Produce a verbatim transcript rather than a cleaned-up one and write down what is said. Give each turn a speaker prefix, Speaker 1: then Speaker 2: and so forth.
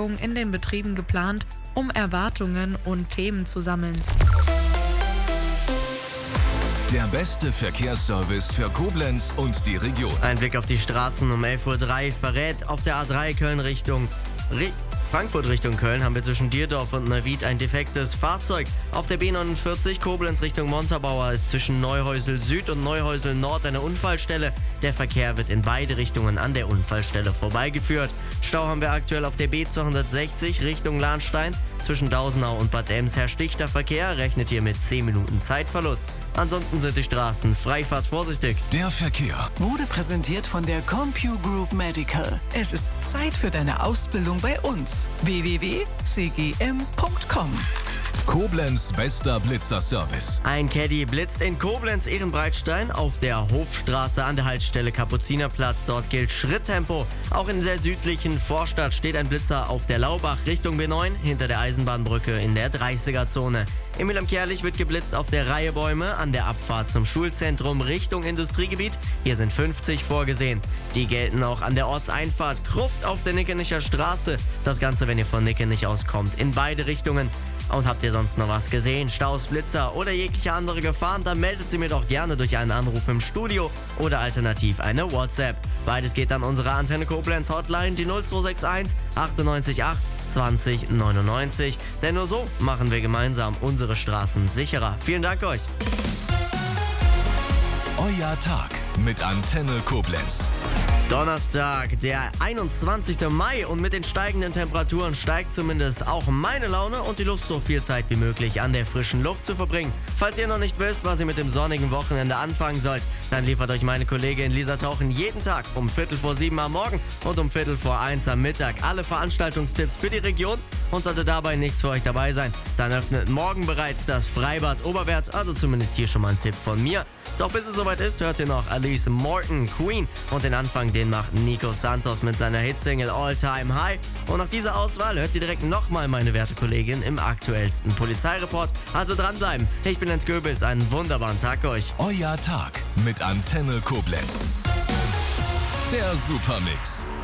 Speaker 1: Befragungen in den Betrieben geplant, um Erwartungen und Themen zu sammeln.
Speaker 2: Der beste Verkehrsservice für Koblenz und die Region.
Speaker 3: Ein Blick auf die Straßen um elf Uhr drei verrät, auf der A drei Köln Richtung Ri- Frankfurt Richtung Köln haben wir zwischen Dierdorf und Neuwied ein defektes Fahrzeug. Auf der B neunundvierzig Koblenz Richtung Montabaur ist zwischen Neuhäusel Süd und Neuhäusel Nord eine Unfallstelle. Der Verkehr wird in beide Richtungen an der Unfallstelle vorbeigeführt. Stau haben wir aktuell auf der B zweihundertsechzig Richtung Lahnstein. Zwischen Dausenau und Bad Ems herrscht dichter Verkehr, rechnet hier mit zehn Minuten Zeitverlust. Ansonsten sind die Straßen frei, fahrt vorsichtig.
Speaker 2: Der Verkehr
Speaker 4: wurde präsentiert von der CompuGroup Medical. Es ist Zeit für deine Ausbildung bei uns. w w w punkt c g m punkt com.
Speaker 2: Koblenz bester Blitzerservice.
Speaker 3: Ein Caddy blitzt in Koblenz-Ehrenbreitstein auf der Hofstraße an der Haltestelle Kapuzinerplatz. Dort gilt Schritttempo. Auch in der südlichen Vorstadt steht ein Blitzer auf der Laubach Richtung B neun hinter der Eisenbahnbrücke in der dreißiger-Zone. In Wilhelmkerlich wird geblitzt auf der Reihe Bäume an der Abfahrt zum Schulzentrum Richtung Industriegebiet. Hier sind fünfzig vorgesehen. Die gelten auch an der Ortseinfahrt Gruft auf der Nickenicher Straße. Das Ganze, wenn ihr von Nickenich auskommt, in beide Richtungen. Und habt ihr sonst noch was gesehen? Staus, Blitzer oder jegliche andere Gefahren? Dann meldet sie mir doch gerne durch einen Anruf im Studio oder alternativ eine WhatsApp. Beides geht an unsere Antenne Koblenz Hotline, die null zwei sechs eins achtundneunzig acht zwanzig neunundneunzig. Denn nur so machen wir gemeinsam unsere Straßen sicherer. Vielen Dank euch.
Speaker 2: Euer Tag mit Antenne Koblenz.
Speaker 3: Donnerstag, der einundzwanzigster Mai und mit den steigenden Temperaturen steigt zumindest auch meine Laune und die Lust, so viel Zeit wie möglich an der frischen Luft zu verbringen. Falls ihr noch nicht wisst, was ihr mit dem sonnigen Wochenende anfangen sollt, dann liefert euch meine Kollegin Lisa Tauchen jeden Tag um Viertel vor sieben am Morgen und um Viertel vor eins am Mittag alle Veranstaltungstipps für die Region. Und sollte dabei nichts für euch dabei sein, dann öffnet morgen bereits das Freibad Oberwert, also zumindest hier schon mal ein Tipp von mir. Doch bis es soweit ist, hört ihr noch Alice Morton, Queen, und den Anfang, den macht Nico Santos mit seiner Hitsingle All Time High. Und nach dieser Auswahl hört ihr direkt nochmal meine werte Kollegin im aktuellsten Polizeireport. Also dranbleiben, ich bin Jens Goebbels, einen wunderbaren Tag euch.
Speaker 2: Euer Tag mit Antenne Koblenz. Der Supermix.